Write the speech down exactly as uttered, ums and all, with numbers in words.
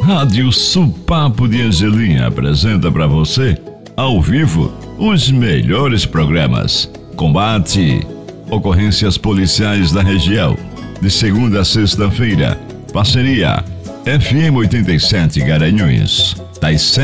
Rádio Supapo de Angelim apresenta para você, ao vivo, os melhores programas. Combate, ocorrências policiais da região, de segunda a sexta-feira. Parceria F M oitenta e sete Garanhuns, das